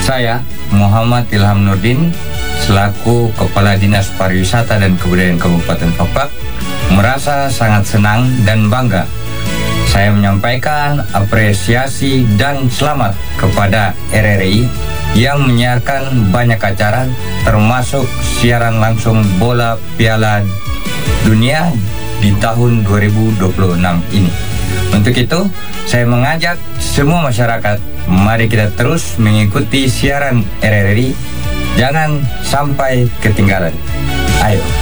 Saya, Muhammad Ilham Nurdin, selaku Kepala Dinas Pariwisata dan Kebudayaan Kabupaten Fafak, merasa sangat senang dan bangga. Saya menyampaikan apresiasi dan selamat kepada RRI yang menyiarkan banyak acara, termasuk siaran langsung bola Piala Dunia di tahun 2026 ini. Untuk itu, saya mengajak semua masyarakat, mari kita terus mengikuti siaran RRI, jangan sampai ketinggalan. Ayo.